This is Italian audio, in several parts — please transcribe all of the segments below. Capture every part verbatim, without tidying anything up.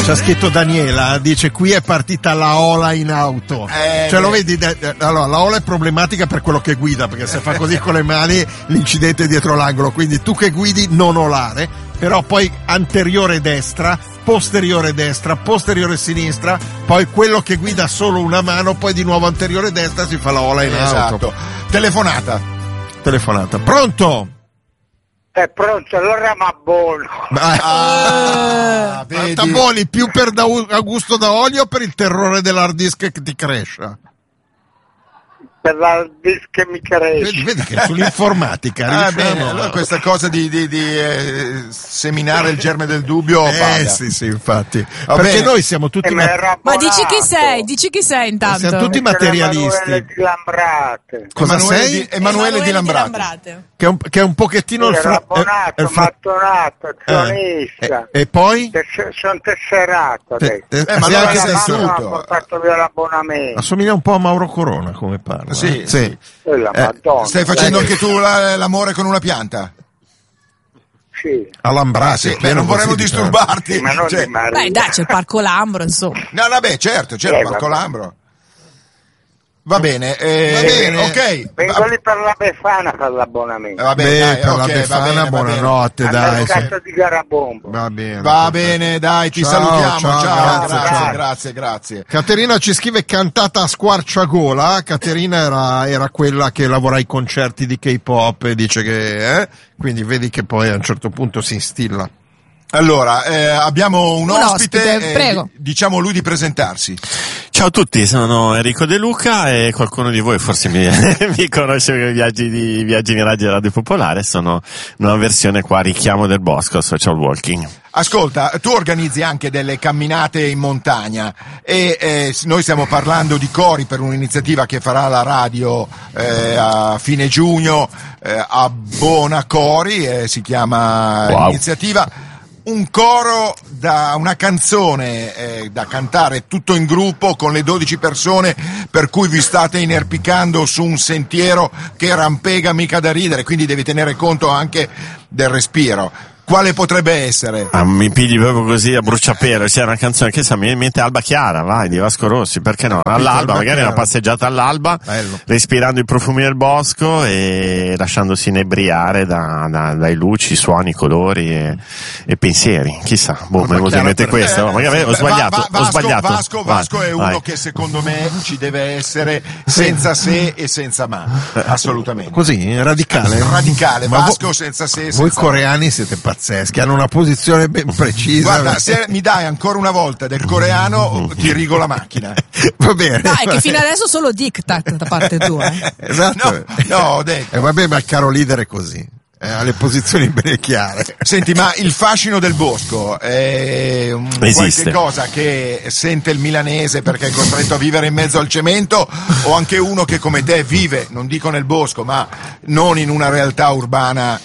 C'ha scritto Daniela, dice qui è partita la ola in auto. Eh, cioè beh. lo vedi, de- de- allora la ola è problematica per quello che guida, perché se fa così con le mani l'incidente è dietro l'angolo, quindi tu che guidi non olare, però poi anteriore destra, posteriore destra, posteriore sinistra, poi quello che guida solo una mano, poi di nuovo anteriore destra si fa la ola in Esatto. auto. Telefonata. Telefonata. Pronto? È pronto, allora ma buono. Ah, vedi? Tabboni più per da, a gusto da olio o per il terrore dell'hard disk che ti cresce? Per la disc che mi cresce. Vedi, vedi che sull'informatica Ah, riusciamo- bene, allora questa cosa di, di, di eh, seminare il germe del dubbio Eh paga. sì sì infatti, Va perché bene. noi siamo tutti E ma- mi ero Ma dici chi abbonato. sei? Dici chi sei intanto? siamo tutti Michele materialisti. Emanuele di Lambrate. Cosa Emanuele sei? Di, Emanuele di Lambrate. Che è un, che è un pochettino il Ero fra- abbonato, è- è il fra- mattonato, eh, azionista. e, e poi? Sono tesserato adesso. Te- te- Eh, ma sei allora anche- sei La su- mamma assunto. ha portato via l'abbonamento. assomiglia un po' a Mauro Corona come parla. Sì, eh? sì. E la Eh, Madonna. Stai facendo Eh, anche tu la- l'amore con una pianta? Sì. A Lambrate, Sì, beh, pieno non vorremmo così di- disturbarti. Ma non Cioè- di Maria. Beh, dai, c'è il Parco Lambro, insomma. no, vabbè, certo, certo, Eh, Marco vabbè. Lambro. Va bene, eh, Va bene. ok. Vengo Va- lì per la Befana per eh, l'abbonamento. va bene, Beh, dai, per ok, la va Befana, bene, va bene. buonanotte, Al dai. mercato di Garabombo. Va bene. Va bene, dai, ti Ciao, salutiamo. ciao, Ciao, grazie, grazie, ciao. grazie, grazie. Caterina ci scrive cantata a squarciagola. Caterina era, era quella che lavora ai concerti di K-pop e dice che, eh? Quindi vedi che poi a un certo punto si instilla. Allora, eh, abbiamo un, Un ospite, ospite, eh, prego. di- diciamo lui di presentarsi. Ciao a tutti, sono Enrico De Luca e qualcuno di voi forse mi, mi conosce per i viaggi di Viaggi Miraggi Radio Popolare, sono una versione qua richiamo del bosco, social walking. Ascolta, tu organizzi anche delle camminate in montagna e eh, noi stiamo parlando di cori per un'iniziativa che farà la radio eh, a fine giugno eh, a Bonacori, eh, si chiama Wow. l'iniziativa. Un coro da una canzone eh, da cantare tutto in gruppo con le dodici persone, per cui vi state inerpicando su un sentiero che rampega mica da ridere, quindi devi tenere conto anche del respiro. Quale potrebbe essere? Ah, mi pigli proprio così a bruciapelo, c'è una canzone che sa, mi viene in mente Alba Chiara, vai, di Vasco Rossi, perché no? All'alba, Alba magari Chiara. una passeggiata all'alba, Bello. respirando i profumi del bosco e lasciandosi inebriare da, da, dai luci, suoni, colori e, e pensieri, chissà, boh, mi è venuto in Chiara mente per- questo, magari ho Va- sbagliato, va- ho Vasco, sbagliato. Vasco, Vai, Vasco è uno vai. che secondo me ci deve essere senza se e senza ma, assolutamente. Così, radicale. Radicale, Ma vo- Vasco senza se e senza Voi ma. coreani siete pazzeschi, hanno una posizione ben precisa. Guarda, se mi dai ancora una volta del coreano, ti rigo la macchina. Va bene. Dai, che fino adesso solo diktat da parte tua. Eh. Esatto. No, no, ho detto. E vabbè, ma il caro leader è così. Eh, ha le posizioni ben chiare. Senti, ma il fascino del bosco è un Esiste. qualche cosa che sente il milanese perché è costretto a vivere in mezzo al cemento, o anche uno che come te vive, non dico nel bosco, ma non in una realtà urbana?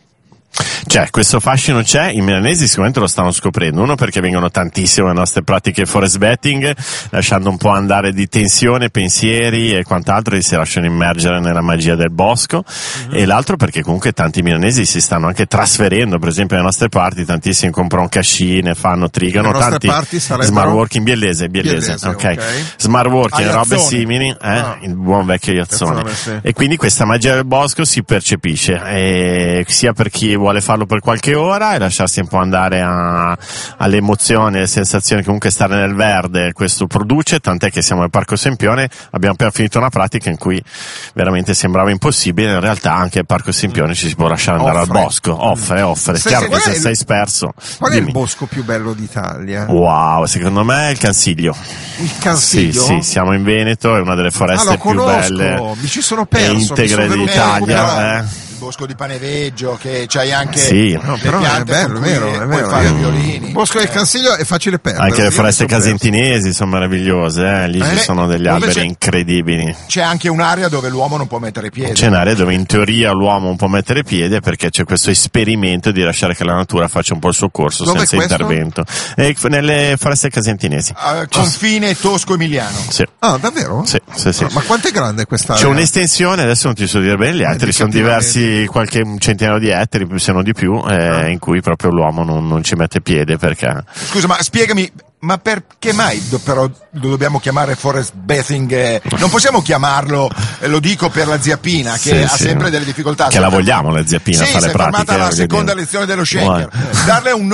C'è, questo fascino c'è, i milanesi sicuramente lo stanno scoprendo, uno perché vengono tantissimo le nostre pratiche forest betting, lasciando un po' andare di tensione, pensieri e quant'altro, e si lasciano immergere nella magia del bosco, mm-hmm. e l'altro perché comunque tanti milanesi si stanno anche trasferendo, per esempio nelle nostre parti tantissimi comprano cascine, fanno, trigano, Le nostre tanti parti sarebbero? smart working, biellese, biellese, Biellese, ok, ok. smart working, Ah, robe Iazzone. simili, eh? Ah. Il buon vecchio Iazzone. Iazzone, sì. E quindi questa magia del bosco si percepisce, eh, sia per chi vuole farlo per qualche ora e lasciarsi un po' andare a, alle emozioni, alle sensazioni che comunque stare nel verde questo produce, tant'è che siamo al Parco Sempione, abbiamo appena finito una pratica in cui veramente sembrava impossibile, in realtà anche al Parco Sempione ci si può lasciare andare Offre. al bosco, offre, offre, Se- chiaro se- che qual è se il- sei sperso, Qual è dimmi. il bosco più bello d'Italia? Wow, secondo me è il Cansiglio. Il Sì, Cansiglio? sì, siamo in Veneto, è una delle Ah, foreste lo più conosco, belle mi ci sono e perso. mi integre sono venuto a d'Italia, recuperare. eh. Il bosco di Paneveggio, che c'hai anche Sì. le No, però è piante bello, con è cui vero, è puoi vero. fare Mm. violini. Il bosco del Cansiglio è facile perdere. Anche le io foreste mi sono perso. casentinesi sono meravigliose, eh? Lì Eh, ci sono degli invece- alberi incredibili. C'è anche un'area dove l'uomo non può mettere piede. C'è un'area dove in teoria l'uomo non può mettere piede perché c'è questo esperimento di lasciare che la natura faccia un po' il suo corso Dove è senza questo? intervento. E nelle foreste casentinesi. Eh, confine tosco-emiliano. Sì. Ah, davvero? Sì, sì, sì. Ah, ma quanto è grande questa C'è area? un'estensione, adesso non ti so dire bene gli ettari, sono indicativamente. diversi, qualche un centinaio di ettari, se non di più, eh, in cui proprio l'uomo non, non ci mette piede perché... Scusa, ma spiegami, Ma perché mai do- però lo dobbiamo chiamare forest bathing? Eh, non possiamo chiamarlo, eh, lo dico per la zia Pina che Sì, ha sì. sempre delle difficoltà. Che la vogliamo la zia Pina Sì, a fare si è pratiche. formata la voglio seconda dire. lezione dello shaker. Buono. Darle un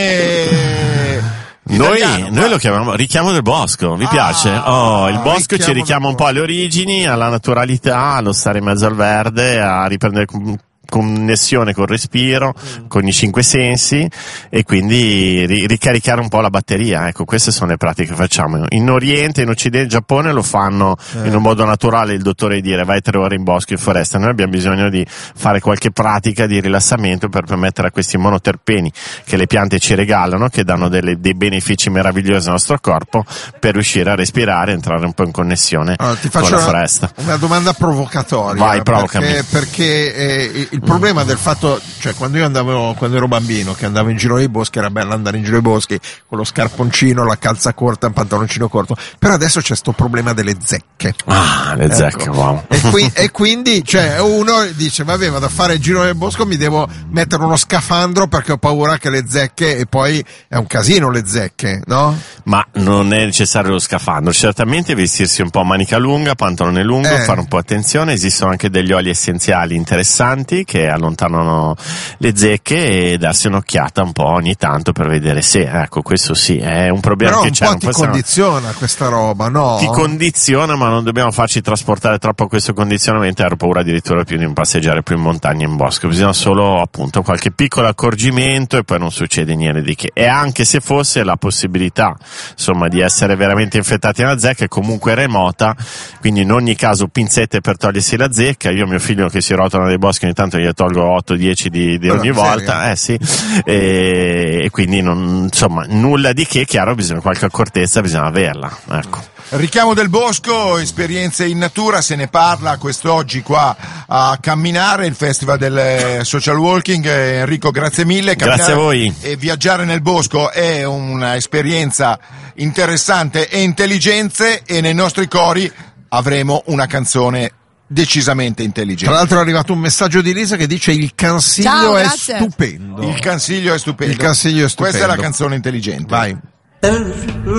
nome Noi, italiano, noi ma- lo chiamiamo richiamo del bosco, vi Ah, piace? Oh, il bosco richiamo ci richiama del un po' alle origini, alla naturalità, allo stare in mezzo al verde, a riprendere com- connessione col respiro, con i cinque sensi e quindi ri- ricaricare un po' la batteria. Ecco, queste sono le pratiche che facciamo. In Oriente, in Occidente, in Giappone lo fanno Eh. in un modo naturale, il dottore dire vai tre ore in bosco in foresta. Noi abbiamo bisogno di fare qualche pratica di rilassamento per permettere a questi monoterpeni che le piante ci regalano, che danno delle, dei benefici meravigliosi al nostro corpo, per riuscire a respirare e entrare un po' in connessione Allora, ti con faccio la una, foresta. una domanda provocatoria. Vai, provocami. Perché, perché eh, il problema del fatto, cioè quando io andavo, quando ero bambino, che andavo in giro nei boschi, era bello andare in giro nei boschi con lo scarponcino, la calza corta, il pantaloncino corto, però adesso c'è sto problema delle zecche. Ah, le zecche, Ecco. wow. E, qui- e quindi, cioè, uno dice, vabbè, vado a fare il giro nel bosco, mi devo mettere uno scafandro perché ho paura che le zecche, e poi è un casino le zecche, no? Ma non è necessario lo scafandro, certamente vestirsi un po' a manica lunga, pantalone lungo, Eh. fare un po' attenzione, esistono anche degli oli essenziali interessanti che allontanano le zecche e darsi un'occhiata un po' ogni tanto per vedere se, ecco, questo sì, è un problema Però che un c'è. po' non ti possiamo- condiziona questa roba, no? Ti condiziona, ma non dobbiamo farci trasportare troppo questo condizionamento. Ero paura addirittura più di passeggiare più in montagna e in bosco. Bisogna solo appunto qualche piccolo accorgimento e poi non succede niente di che. E anche se fosse la possibilità, insomma, di essere veramente infettati da una zecca è comunque remota, quindi in ogni caso pinzette per togliersi la zecca. Io mio figlio che si rotola nei boschi ogni tanto gli tolgo otto dieci di, di Però, ogni serio? volta, eh sì, e, e quindi non, insomma, nulla di che, chiaro, bisogna qualche accortezza, bisogna averla, ecco. Richiamo del bosco, esperienze in natura, se ne parla quest'oggi qua a Camminare, il festival del eh, social walking. Eh, Enrico, grazie mille. Camminare Grazie a voi. E viaggiare nel bosco è un'esperienza interessante e intelligente, e nei nostri cori avremo una canzone decisamente Tra intelligente. l'altro è arrivato un messaggio di Lisa che dice il consiglio Ciao, è grazie. stupendo. Il consiglio è stupendo. Il consiglio è stupendo. Questa è la canzone intelligente. Vai.